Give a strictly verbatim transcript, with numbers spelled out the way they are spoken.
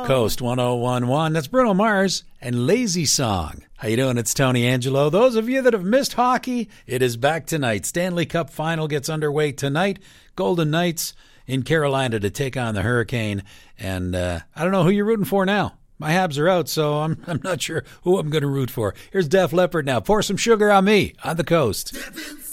Coast one oh one point one. That's Bruno Mars and Lazy Song. How you doing? It's Tony Angelo. Those of you that have missed hockey, it is back tonight. Stanley Cup Final gets underway tonight. Golden Knights in Carolina to take on the Hurricane. And uh, I don't know who you're rooting for now. My Habs are out, so I'm I'm not sure who I'm going to root for. Here's Def Leppard now. Pour some sugar on me on the Coast.